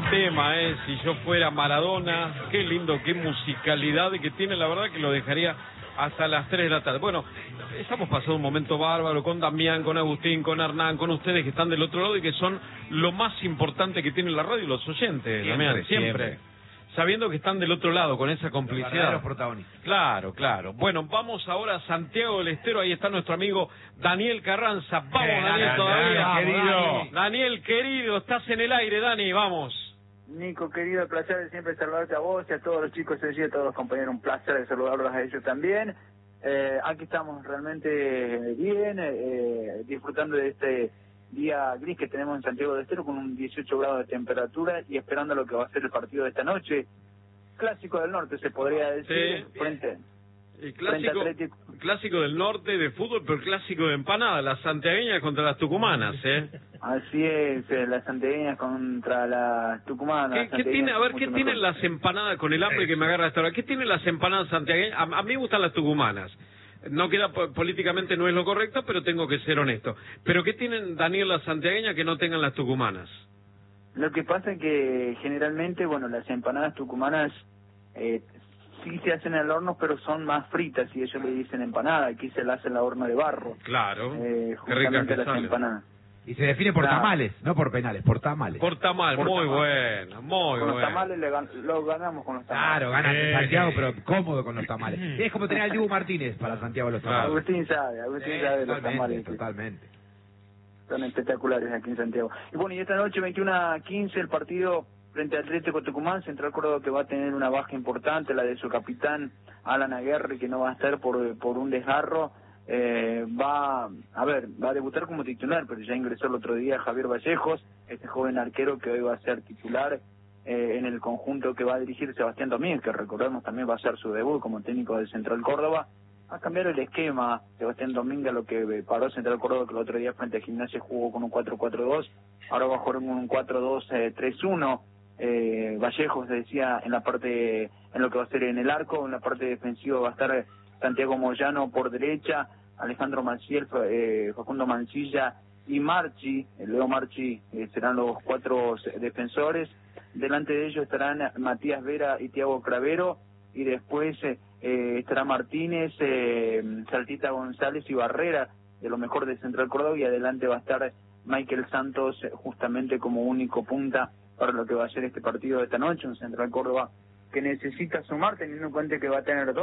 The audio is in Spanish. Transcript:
tema, Si yo fuera Maradona. Qué lindo, qué musicalidad que tiene, la verdad que lo dejaría hasta las 3 de la tarde. Bueno, estamos pasando un momento bárbaro con Damián, con Agustín, con Hernán, con ustedes que están del otro lado y que son lo más importante que tiene la radio y los oyentes, Damián, siempre. Sabiendo que están del otro lado, con esa complicidad. Los protagonistas. Claro, claro. Bueno, vamos ahora a Santiago del Estero, ahí está nuestro amigo Daniel Carranza. Vamos, Daniel, todavía. Querido. Daniel, querido, estás en el aire, Dani, vamos. Nico, querido, el placer de siempre saludarte a vos y a todos los chicos y a todos los compañeros, un placer de saludarlos a ellos también. Aquí estamos realmente bien, disfrutando de este día gris que tenemos en Santiago del Estero con un 18 grados de temperatura y esperando lo que va a ser el partido de esta noche. Clásico del norte, se podría decir, Sí. frente El clásico del norte de fútbol, pero el clásico de empanada, las santiagueñas contra las tucumanas, Así es, las santiagueñas contra las tucumanas. ¿Qué tiene, a ver, qué tienen las empanadas con el hambre que me agarra hasta ahora? ¿Qué tienen las empanadas santiagueñas? A mí me gustan las tucumanas. No queda, políticamente no es lo correcto, pero tengo que ser honesto. ¿Pero qué tienen, Daniel, las santiagueñas que no tengan las tucumanas? Lo que pasa es que generalmente, bueno, las empanadas tucumanas sí se hacen al horno, pero son más fritas y ellos le dicen empanada. Aquí se la hace al horno de barro. Claro, justamente las empanadas. Y se define por tamales, no por penales, por tamales. Por tamal, muy tamal. bueno, muy Con bueno. los tamales lo ganamos con los tamales. Claro, ganan en Santiago, pero cómodo con los tamales. Es como tener al Dibu Martínez para Santiago los tamales. Agustín sabe de los tamales. Totalmente. Son espectaculares aquí en Santiago. Y bueno, y esta noche 21:15 el partido frente al Atlético Tucumán, Central Córdoba, que va a tener una baja importante, la de su capitán Alan Aguerre, que no va a estar por un desgarro. Va a debutar como titular, pero ya ingresó el otro día Javier Vallejos, este joven arquero que hoy va a ser titular en el conjunto que va a dirigir Sebastián Domínguez, que recordemos también va a ser su debut como técnico del Central Córdoba. Va a cambiar el esquema Sebastián Domínguez, lo que paró Central Córdoba, que el otro día frente a Gimnasia jugó con un 4-4-2, ahora va a jugar con un 4-2-3-1. Vallejos decía en lo que va a ser en el arco, en la parte defensiva va a estar Santiago Moyano por derecha, Alejandro Manciel, Facundo Mancilla y Marchi, Leo Marchi, serán los 4 defensores. Delante de ellos estarán Matías Vera y Thiago Cravero, y después estará Martínez, Saltita González y Barrera, de lo mejor de Central Córdoba, y adelante va a estar Michael Santos justamente como único punta para lo que va a ser este partido de esta noche, un Central Córdoba que necesita sumar, teniendo en cuenta que va a tener 2